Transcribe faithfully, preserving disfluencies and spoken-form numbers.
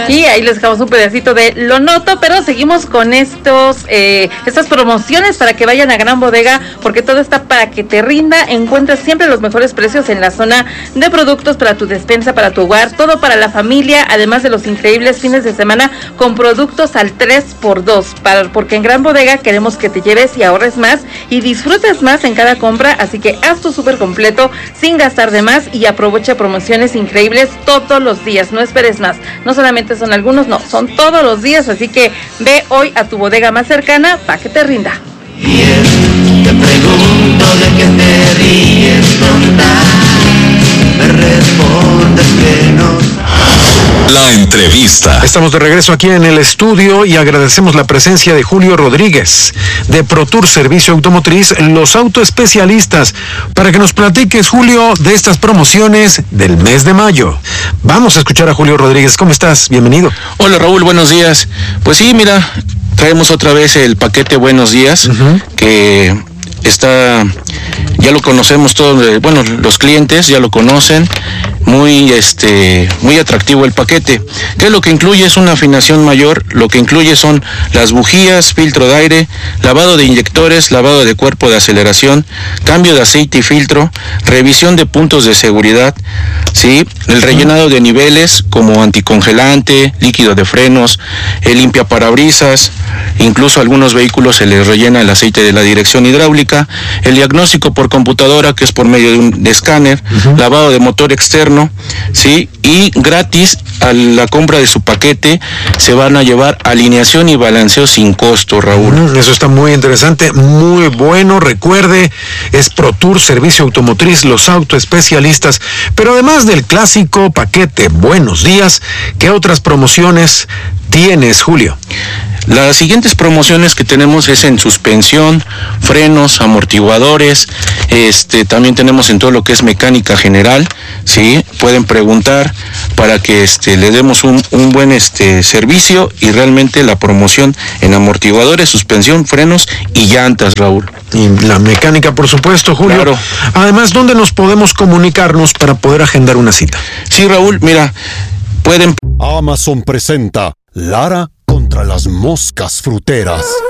Y ahí les dejamos un pedacito de Lo Noto, pero seguimos con estos eh, estas promociones para que vayan a Gran Bodega, porque todo está para que te rinda. Encuentras siempre los mejores precios en la zona de productos para tu despensa, para tu hogar, todo para la familia, además de los increíbles fines de semana con productos al tres por dos, para, porque en Gran Bodega queremos que te lleves y ahorres más y disfrutes más en cada compra, así que haz tu súper completo sin gastar de más y aprovecha promociones increíbles todos los días. No esperes más, no solamente son algunos, no, son todos los días, así que ve hoy a tu bodega más cercana para que te rinda. Te pregunto de qué te ríes, tonta, me respondes que no. La entrevista. Estamos de regreso aquí en el estudio y agradecemos la presencia de Julio Rodríguez de ProTour Servicio Automotriz, los autoespecialistas, para que nos platiques, Julio, de estas promociones del mes de mayo. Vamos a escuchar a Julio Rodríguez. ¿Cómo estás? Bienvenido. Hola, Raúl, buenos días. Pues sí, mira, traemos otra vez el paquete Buenos Días, uh-huh. que está, ya lo conocemos todos, bueno, los clientes ya lo conocen. Muy este muy atractivo el paquete. ¿Qué es lo que incluye? Es una afinación mayor. Lo que incluye son las bujías, filtro de aire, lavado de inyectores, lavado de cuerpo de aceleración, cambio de aceite y filtro, revisión de puntos de seguridad, ¿sí? El rellenado de niveles como anticongelante, líquido de frenos, el limpiaparabrisas, incluso a algunos vehículos se les rellena el aceite de la dirección hidráulica, el diagnóstico por computadora, que es por medio de un de escáner, uh-huh. lavado de motor externo, sí, y gratis a la compra de su paquete se van a llevar alineación y balanceo sin costo, Raúl. Mm, eso está muy interesante, muy bueno. Recuerde, es ProTour Servicio Automotriz, los autoespecialistas. Pero además del clásico paquete Buenos Días, ¿qué otras promociones tienes, Julio? Las siguientes promociones que tenemos es en suspensión, frenos, amortiguadores, este también tenemos en todo lo que es mecánica general, sí, pueden preguntar para que este le demos un, un buen este servicio y realmente la promoción en amortiguadores, suspensión, frenos y llantas, Raúl. Y la mecánica, por supuesto, Julio. Claro. Además, ¿dónde nos podemos comunicarnos para poder agendar una cita? Sí, Raúl, mira, pueden. Amazon presenta Lara contra las moscas fruteras.